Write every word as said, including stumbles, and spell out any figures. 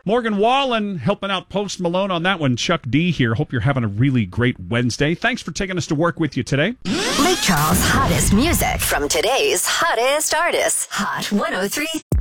Morgan Wallen helping out Post Malone on that one. Chuck D here. Hope you're having a really great Wednesday. Thanks for taking us to work with you today. Lake Charles' hottest music from today's hottest artists. Hot one oh three